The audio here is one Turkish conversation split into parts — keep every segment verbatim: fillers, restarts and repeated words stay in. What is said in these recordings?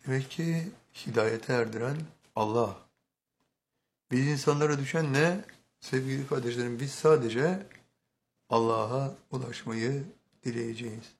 Demek ki hidayete erdiren Allah. Biz insanlara düşen ne? Sevgili kardeşlerim, biz sadece Allah'a ulaşmayı dileyeceğiz.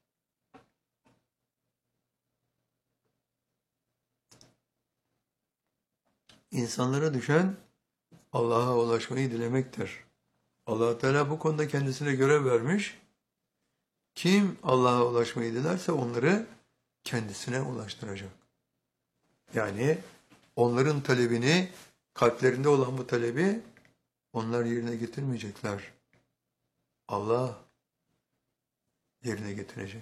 İnsanlara düşen Allah'a ulaşmayı dilemektir. Allah Teala bu konuda kendisine görev vermiş. Kim Allah'a ulaşmayı dilerse onları kendisine ulaştıracak. Yani onların talebini, kalplerinde olan bu talebi onlar yerine getirmeyecekler. Allah yerine getirecek.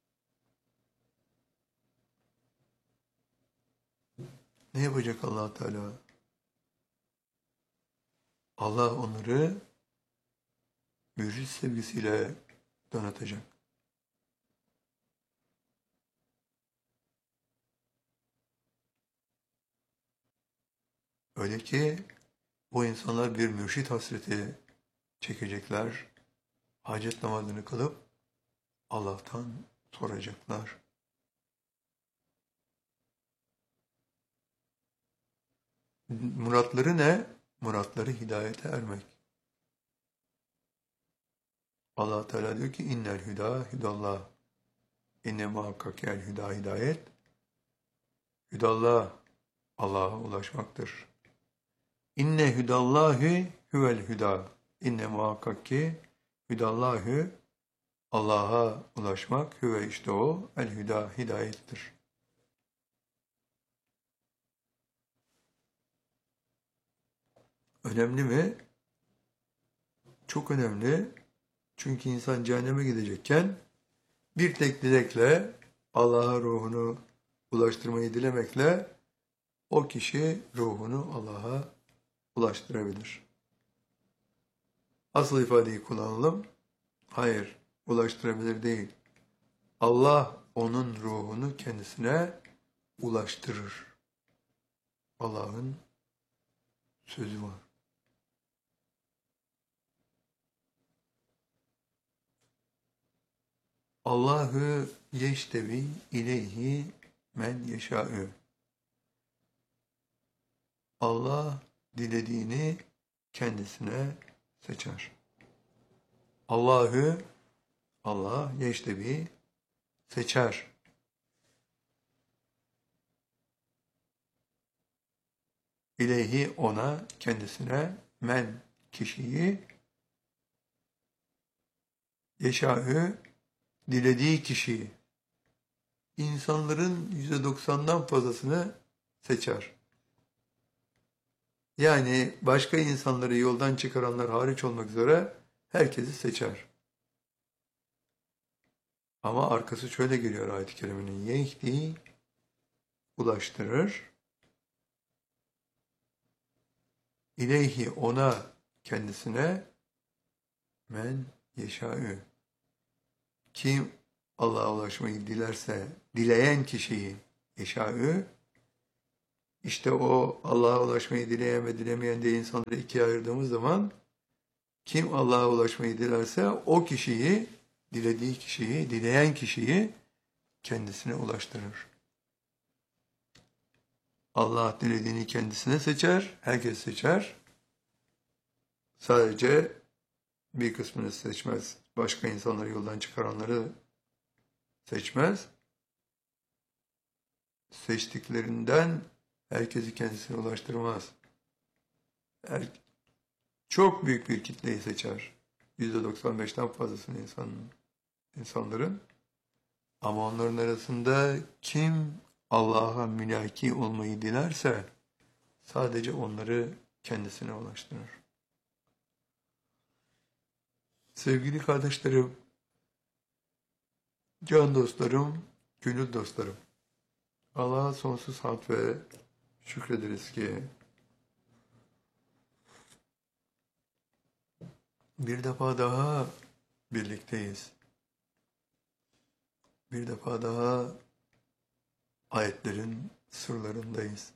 Ne yapacak Allah Teala? Allah onları mürşid sevgisiyle donatacak. Öyle ki bu insanlar bir mürşid hasreti çekecekler. Hacet namazını kılıp Allah'tan soracaklar. Muratları ne? Muratları hidayete ermek. Allah Teala diyor ki innel hüda hüdallah. İnne muhakkak el hüda hidayet. Hüdallah Allah'a ulaşmaktır. İnne hüdallahi huvel hüda. İnne muhakkak ki hüdallahü Allah'a ulaşmak hüve işte o el hüda hidayettir. Önemli mi? Çok önemli. Çünkü insan cehenneme gidecekken bir tek dilekle Allah'a ruhunu ulaştırmayı dilemekle o kişi ruhunu Allah'a ulaştırabilir. Asıl ifadeyi kullanalım. Hayır, ulaştırabilir değil. Allah onun ruhunu kendisine ulaştırır. Allah'ın sözü var. Allahu yeştevi ileyhi men yeşâ'ü. Allah dilediğini kendisine seçer. Allahu Allah yeştevi seçer. İleyhi ona kendisine men kişiyi yeşâ'ü dilediği kişiyi insanların yüzde doksandan fazlasını seçer. Yani başka insanları yoldan çıkaranlar hariç olmak üzere herkesi seçer. Ama arkası şöyle geliyor ayet-i kerimenin. Yehdi ulaştırır. İleyhi ona kendisine men yeşâ'ü. Kim Allah'a ulaşmayı dilerse, dileyen kişiyi yeşâ'ü, işte o Allah'a ulaşmayı dileyen ve dilemeyen diye insanları ikiye ayırdığımız zaman kim Allah'a ulaşmayı dilerse o kişiyi, dilediği kişiyi, dileyen kişiyi kendisine ulaştırır. Allah dilediğini kendisine seçer, herkes seçer. Sadece bir kısmını seçmez. Başka insanları yoldan çıkaranları seçmez. Seçtiklerinden herkesi kendisine ulaştırmaz. Her, çok büyük bir kitleyi seçer. yüzde doksan beşten fazlasını insanın, insanların. Ama onların arasında kim Allah'a mülaki olmayı dilerse sadece onları kendisine ulaştırır. Sevgili kardeşlerim, can dostlarım, gönül dostlarım, Allah'a sonsuz hamd ve şükrederiz ki bir defa daha birlikteyiz. Bir defa daha ayetlerin sırlarındayız.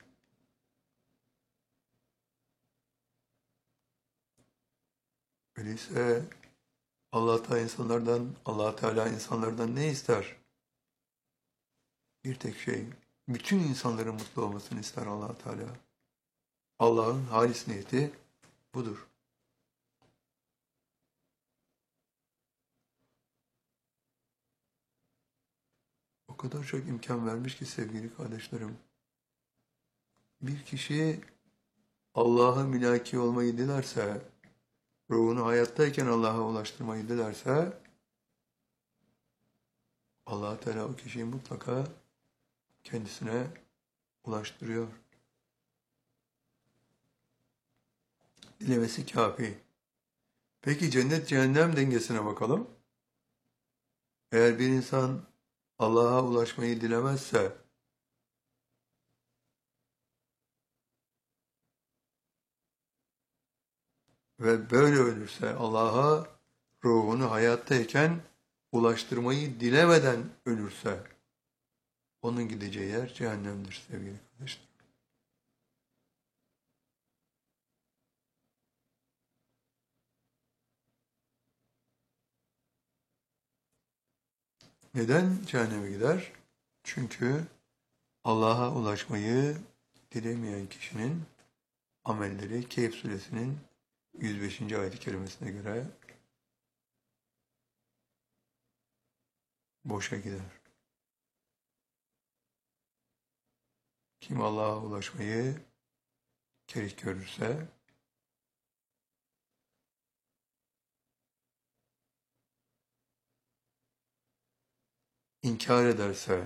Öyleyse Allah Teala insanlardan, Allah Teala insanlardan ne ister? Bir tek şey, Bütün insanların mutlu olmasını ister Allah Teala. Allah'ın halis niyeti budur. O kadar çok imkan vermiş ki sevgili kardeşlerim. Bir kişi Allah'a mülaki olmayı dilerse, ruhunu hayattayken Allah'a ulaştırmayı dilerse, Allah Teala o kişiyi mutlaka kendisine ulaştırıyor. Dilemesi kafi. Peki cennet cehennem dengesine bakalım. Eğer bir insan Allah'a ulaşmayı dilemezse, ve böyle ölürse, Allah'a ruhunu hayattayken ulaştırmayı dilemeden ölürse, onun gideceği yer cehennemdir sevgili kardeşler. Neden cehenneme gider? Çünkü Allah'a ulaşmayı dilemeyen kişinin amelleri Kehf suresinin yüz beşinci ayet-i kerimesine göre boşa gider. Kim Allah'a ulaşmayı kerih görürse, inkar ederse,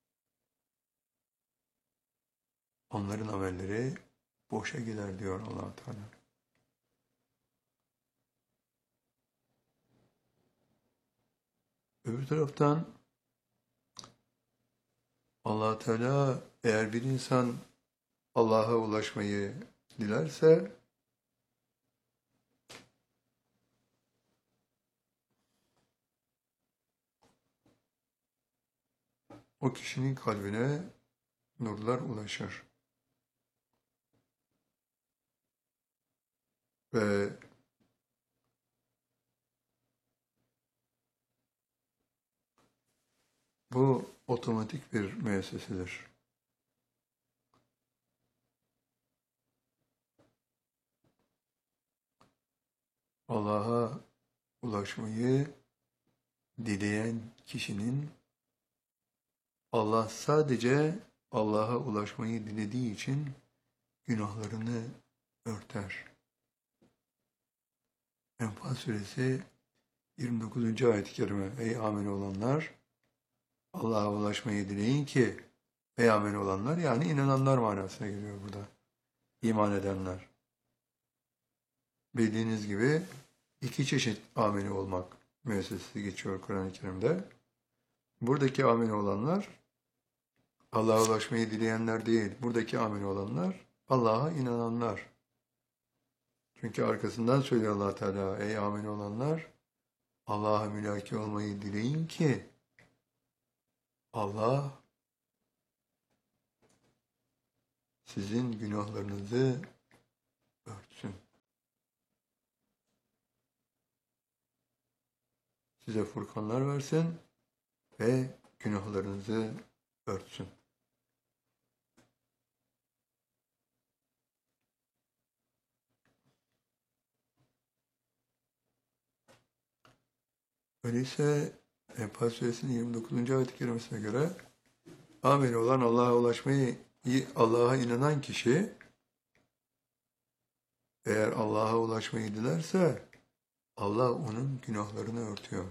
onların amelleri boşa gider diyor Allah Teala. Öbür taraftan Allah Teala eğer bir insan Allah'a ulaşmayı dilerse o kişinin kalbine nurlar ulaşır. Ve bu otomatik bir müessesedir. Allah'a ulaşmayı dileyen kişinin Allah sadece Allah'a ulaşmayı dilediği için günahlarını örter. Enfal suresi yirmi dokuzuncu ayet-i kerime. Ey amel olanlar, Allah'a ulaşmayı dileyin ki, ey amel olanlar, yani inananlar manasına geliyor burada. İman edenler. Bildiğiniz gibi iki çeşit ameli olmak müessesesi geçiyor Kur'an-ı Kerim'de. Buradaki ameli olanlar Allah'a ulaşmayı dileyenler değil. Buradaki ameli olanlar Allah'a inananlar. Çünkü arkasından söylüyor Allah Teala, ey ameli olanlar, Allah'a mülaki olmayı dileyin ki Allah sizin günahlarınızı örtsün. Size furkanlar versin ve günahlarınızı örtsün. Öyleyse Enfal suresinin yirmi dokuzuncu ayet-i kerimesine göre ameli olan Allah'a ulaşmayı, Allah'a inanan kişi eğer Allah'a ulaşmayı dilerse Allah onun günahlarını örtüyor.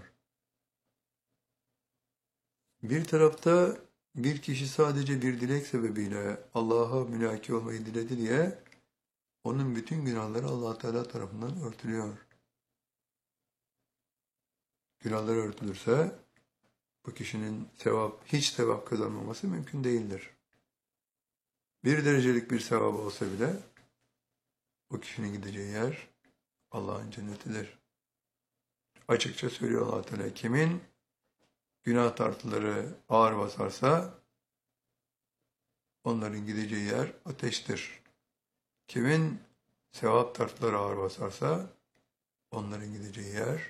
Bir tarafta bir kişi sadece bir dilek sebebiyle Allah'a mülaki olmayı diledi diye onun bütün günahları Allah Teala tarafından örtülüyor. Günahları örtülürse bu kişinin sevap, hiç sevap kazanmaması mümkün değildir. Bir derecelik bir sevap olsa bile bu kişinin gideceği yer Allah'ın cennetidir. Açıkça söylüyor Allah Teala, kimin günah tartıları ağır basarsa onların gideceği yer ateştir. Kimin sevap tartıları ağır basarsa onların gideceği yer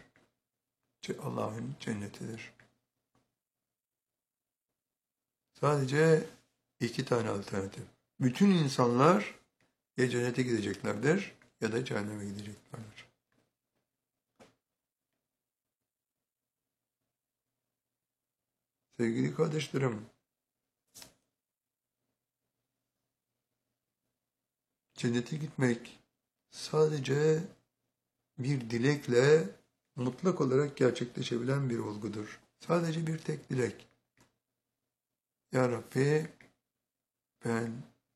Allah'ın cennetidir. Sadece İki tane alternatif. Bütün insanlar ya cennete gideceklerdir ya da cehenneme gideceklerdir. Sevgili kardeşlerim, cennete gitmek sadece bir dilekle mutlak olarak gerçekleşebilen bir olgudur. Sadece bir tek dilek. Ya Rabbi, ben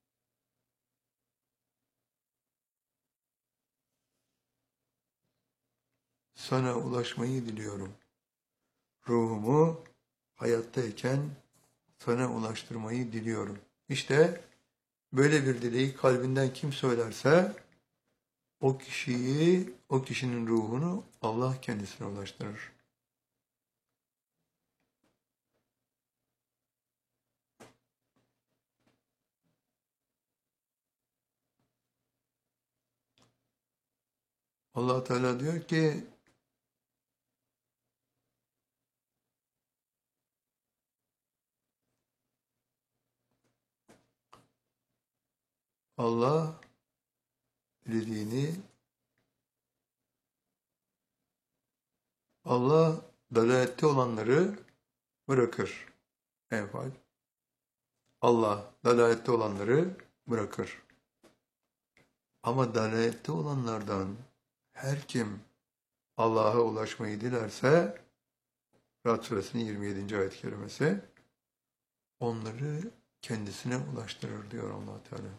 sana ulaşmayı diliyorum. Ruhumu hayattayken sana ulaştırmayı diliyorum. İşte böyle bir dileği kalbinden kim söylerse o kişiyi, o kişinin ruhunu Allah kendisine ulaştırır. Allah Teala diyor ki Allah dilediğini Allah dalalette olanları bırakır. Enfal. Allah dalalette olanları bırakır. Ama dalalette olanlardan her kim Allah'a ulaşmayı dilerse Ra'd Suresinin yirmi yedinci ayet-i kerimesi onları kendisine ulaştırır diyor Allah Teala.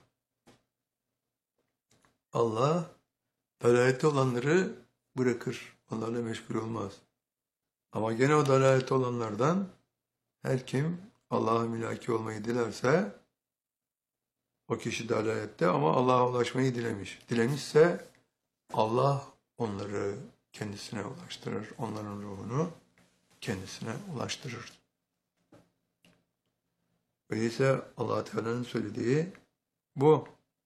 Allah dalalette olanları bırakır. Onlarla meşgul olmaz. Ama gene o dalalette olanlardan her kim Allah'a mülaki olmayı dilerse o kişi dalalette ama Allah'a ulaşmayı dilemiş. Dilemişse Allah onları kendisine ulaştırır. Onların ruhunu kendisine ulaştırır. Öyleyse Allah Teala'nın söylediği bu.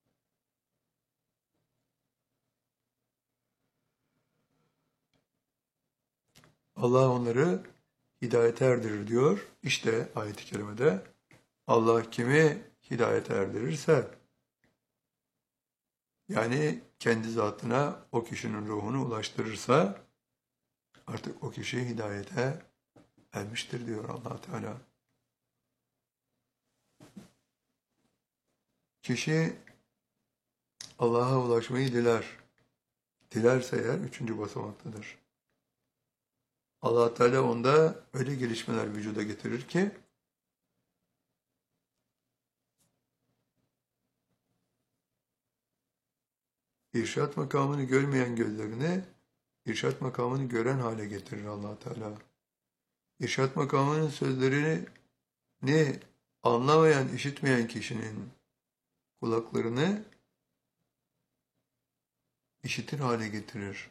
Allah onları hidayete erdirir diyor. İşte ayet-i kerimede Allah kimi hidayete erdirirse yani kendi zatına o kişinin ruhunu ulaştırırsa artık o kişi hidayete ermiştir diyor Allah Teala. Kişi Allah'a ulaşmayı diler. Dilerse eğer üçüncü basamaktadır. Allah Teala onda öyle gelişmeler vücuda getirir ki irşat makamını görmeyen gözlerini irşat makamını gören hale getirir Allah Teala. İrşat makamının sözlerini anlamayan, işitmeyen kişinin kulaklarını işitir hale getirir.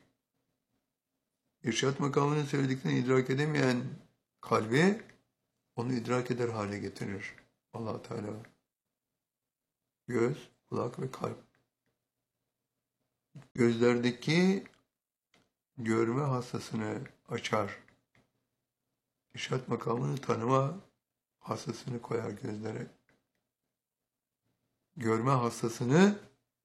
İrşat makamının söylediklerini idrak edemeyen kalbi onu idrak eder hale getirir Allah Teala. Göz, kulak ve kalp. Gözlerdeki görme hassasını açar. İrşat makamını tanıma hassasını koyar gözlere. Görme hassasını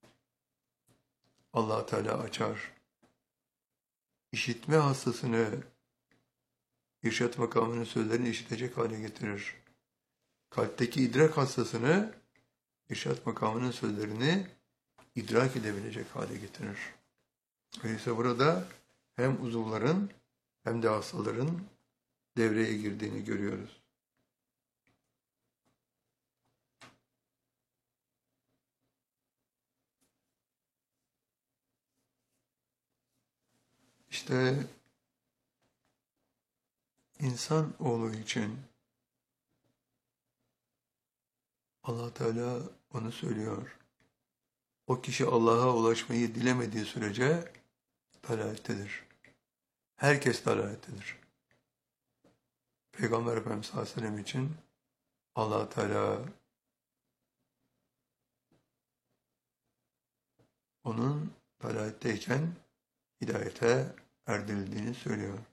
Allah Teala açar. İşitme hassasını irşat makamının sözlerini işitecek hale getirir. Kalpteki idrak hassasını irşat makamının sözlerini idrak edebilecek hale getirir. Öyleyse burada hem uzuvların hem de hastaların devreye girdiğini görüyoruz. İşte insan oğlu için Allah Teala onu söylüyor. O kişi Allah'a ulaşmayı dilemediği sürece dalalettedir. Herkes dalalettedir. Peygamber Efendimiz sallallahu aleyhi ve sellem için Allah Teala onun dalaletteyken hidayete erdirildiğini söylüyor.